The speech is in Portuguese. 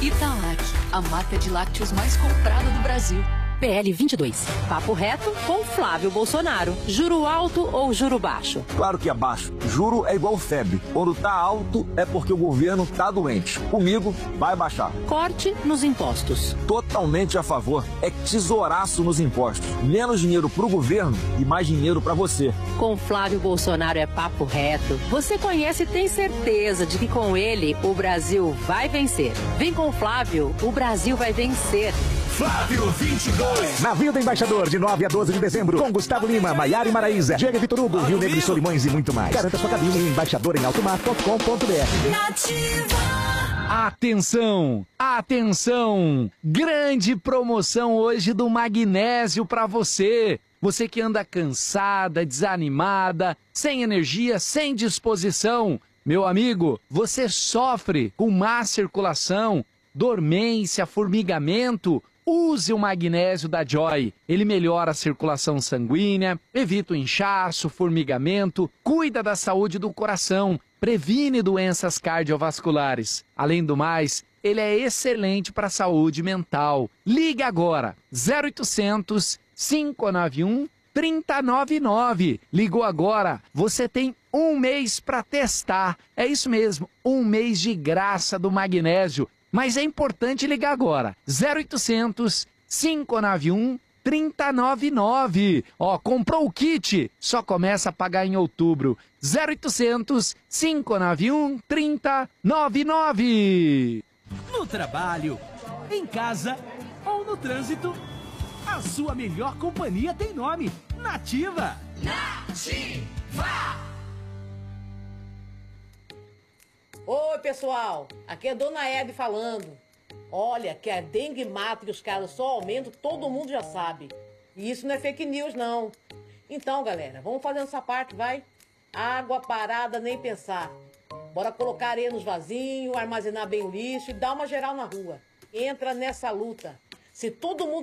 Italac, a marca de lácteos mais comprada do Brasil. PL 22. Papo reto com Flávio Bolsonaro. Juro alto ou juro baixo? Claro que é baixo. Juro é igual febre. Quando tá alto é porque o governo tá doente. Comigo, vai baixar. Corte nos impostos. Totalmente a favor. É tesouraço nos impostos. Menos dinheiro pro governo e mais dinheiro pra você. Com Flávio Bolsonaro é papo reto. Você conhece e tem certeza de que com ele o Brasil vai vencer. Vem com o Flávio, o Brasil vai vencer. Flávio 22. Na Vila do Embaixador, de 9 a 12 de dezembro, com Gustavo Lima, Maiara e Maraíza, Diego Vitor Hugo, Rio Negro e Solimões e muito mais. Garanta sua cabine em embaixadoremaltomar.com.br. Atenção, atenção! Grande promoção hoje do magnésio para você. Você que anda cansada, desanimada, sem energia, sem disposição. Meu amigo, você sofre com má circulação, dormência, formigamento? Use o magnésio da Joy. Ele melhora a circulação sanguínea, evita o inchaço, formigamento, cuida da saúde do coração, previne doenças cardiovasculares. Além do mais, ele é excelente para a saúde mental. Ligue agora, 0800 591 3099. Ligou agora, você tem um mês para testar. É isso mesmo, um mês de graça do magnésio. Mas é importante ligar agora. 0800 591 3099. Ó, comprou o kit? Só começa a pagar em outubro. 0800 591 3099. No trabalho, em casa ou no trânsito, a sua melhor companhia tem nome: Nativa. Nativa! Oi, pessoal, aqui é Dona Hebe falando. Olha, que a dengue mata e os casos só aumentam, todo mundo já sabe. E isso não é fake news, não. Então, galera, vamos fazendo essa parte, vai? Água parada, nem pensar. Bora colocar areia nos vasinhos, armazenar bem o lixo e dar uma geral na rua. Entra nessa luta. Se todo mundo